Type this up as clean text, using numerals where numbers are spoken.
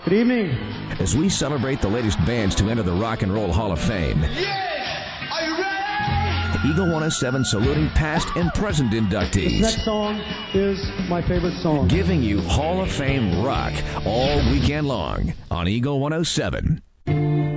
Good evening. As we celebrate the latest bands to enter the Rock and Roll Hall of Fame. Yeah! Are you ready? Eagle 107 saluting past and present inductees. This next song is my favorite song. Giving you Hall of Fame rock all weekend long on Eagle 107.